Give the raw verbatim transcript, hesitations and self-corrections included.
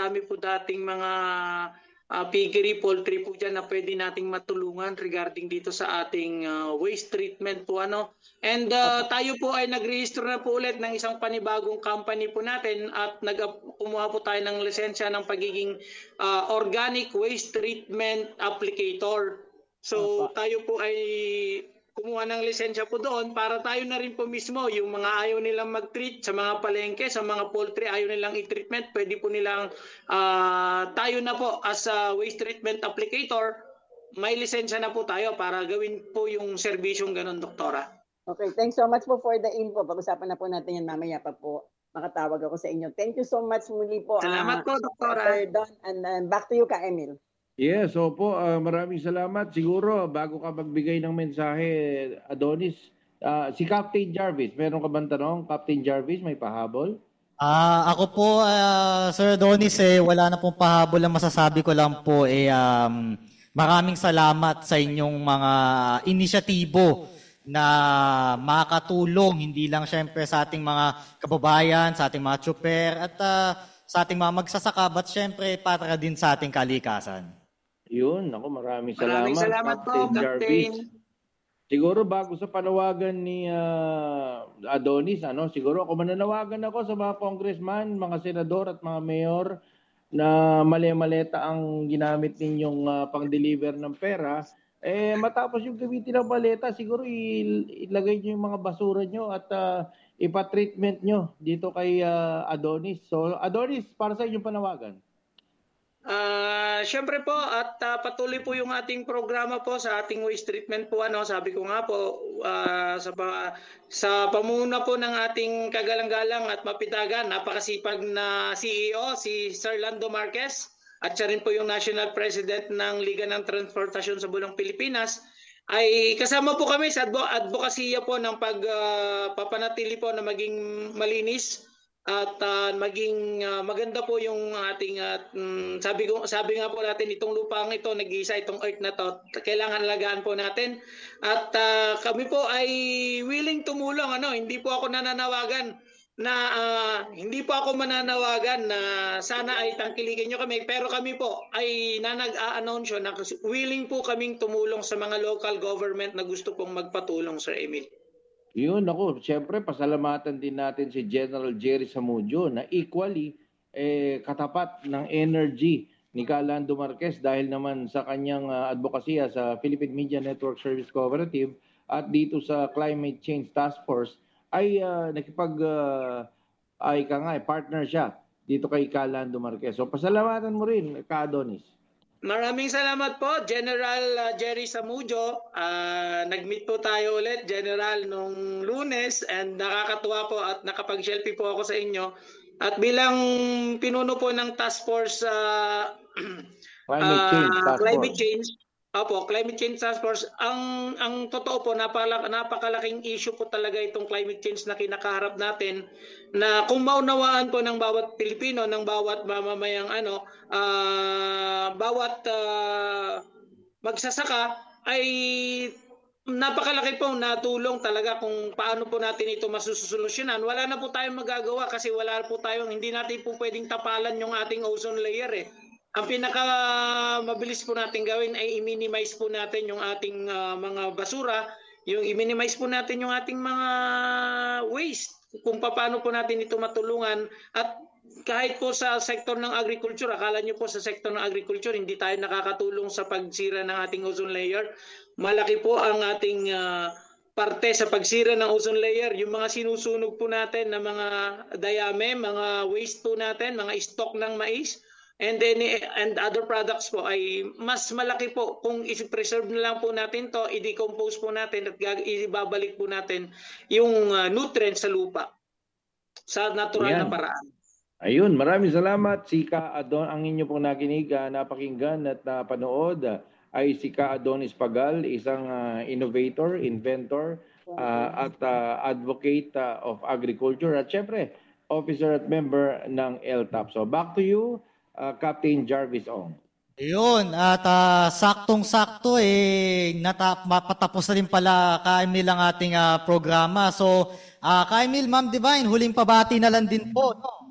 napakadami po dating mga uh, piggery, poultry po dyan na pwede nating matulungan regarding dito sa ating uh, waste treatment po. Ano. And uh, tayo po ay nag-register na po ulit ng isang panibagong company po natin at nag kumuha po tayo ng lisensya ng pagiging uh, organic waste treatment applicator. So tayo po ay kumuha ng lisensya po doon para tayo na rin po mismo, yung mga ayaw nilang mag-treat sa mga palengke, sa mga poultry ayaw nilang i-treatment, pwede po nilang uh, tayo na po as a waste treatment applicator, may lisensya na po tayo para gawin po yung serbisyong ganun, Doktora. Okay, thanks so much po for the info. Pag-usapan na po natin yan mamaya pa po. Makatawag ako sa inyo. Thank you so much muli po. Salamat uh, po, Doktora. Don, and uh, back to you, Ka Emil. Yes, opo, uh, maraming salamat. Siguro, bago ka magbigay ng mensahe, Adonis, uh, si Captain Jarvis, meron ka bang tanong? Captain Jarvis, may pahabol? Ah, uh, ako po, uh, Sir Adonis, eh, wala na pong pahabol. Ang masasabi ko lang po, eh, um, maraming salamat sa inyong mga inisyatibo na makatulong, hindi lang syempre sa ating mga kababayan, sa ating mga tsuper, at uh, sa ating mga magsasaka, but syempre para din sa ating kalikasan. Yun, ako maraming salamat. Maraming salamat Captain po, Jarvis. Captain. Siguro bago sa panawagan ni uh, Adonis, ano, siguro ako mananawagan ako sa mga congressman, mga senador at mga mayor na mali-maleta ang ginamit ninyong uh, pang-deliver ng pera. Eh, matapos yung gamitin ng maleta, siguro ilagay nyo yung mga basura nyo at uh, ipa-treatment nyo dito kay uh, Adonis. So, Adonis, para sa inyong panawagan. Uh, Siyempre po at uh, patuloy po yung ating programa po sa ating waste treatment po, ano, sabi ko nga po uh, sa sa pamumuno po ng ating kagalang-galang at mapitagan, napakasipag na C E O si Sir Lando Marquez at siya rin po yung National President ng Liga ng Transportasyon sa buong Pilipinas, ay kasama po kami sa advokasya po ng pagpapanatili uh, po na maging malinis at uh, maging uh, maganda po yung ating uh, um, sabi ko sabi nga po natin, itong lupang ito, nag-iisa itong earth na to, kailangan alagaan po natin at uh, kami po ay willing tumulong, ano, hindi po ako nananawagan na uh, hindi po ako mananawagan na sana ay tangkilikin nyo kami, pero kami po ay na nag-a-announce na willing po kaming tumulong sa mga local government na gusto pong magpatulong, Sir Emil. Yun, ako, siyempre pasalamatan din natin si General Jerry Zamudio na equally eh, katapat ng energy ni Lando Marquez dahil naman sa kanyang uh, advokasya sa Philippine Media Network Service Cooperative at dito sa Climate Change Task Force ay uh, nakipag uh, ay ka nga, eh, partner siya dito kay Lando Marquez. So pasalamatan mo rin, Ka Adonis. Maraming salamat po, General uh, Jerry Zamudio. Uh, nag-meet po tayo ulit, General, nung Lunes, and nakakatuwa po at nakapag-selfie po ako sa inyo. At bilang pinuno po ng task force, uh, climate change, uh, task climate force. change, Opo, climate change task force, ang ang totoo po, napaka, napakalaking issue po talaga itong climate change na kinakaharap natin, na kung maunawaan po ng bawat Pilipino, ng bawat mamamayang ano, uh, bawat uh, magsasaka, ay napakalaki po natulong talaga kung paano po natin ito masusolusyonan. Wala na po tayong magagawa kasi wala po tayong, hindi natin po pwedeng tapalan yung ating ozone layer eh. Ang pinaka mabilis po natin gawin ay i-minimize po natin yung ating uh, mga basura, yung i-minimize po natin yung ating mga waste, kung paano po natin ito matulungan. At kahit po sa sektor ng agriculture, akala nyo po sa sektor ng agriculture hindi tayo nakakatulong sa pagsira ng ating ozone layer. Malaki po ang ating uh, parte sa pagsira ng ozone layer, yung mga sinusunog po natin na mga dayame, mga waste po natin, mga stock ng mais, and then and other products po ay mas malaki po kung i-preserve na lang po natin to, i-decompose po natin at ibabalik po natin yung uh, nutrients sa lupa sa natural Ayan. na paraan. Ayun, maraming salamat si Ka Adon. Ang inyo pong nakinig, uh, napakinggan at napanood uh, ay si Ka Adonis Pagal, isang uh, innovator, inventor uh, at uh, advocate uh, of agriculture at syempre officer at member ng L T A P. So back to you, Uh, Captain Jarvis Ong. Ayun, at uh, saktong-sakto eh natap mapatapos na rin pala, Ka-Emil, ang ating uh, programa. So, uh, Ka-Emil, Ma'am Divine, huling pabati na lang din po, no?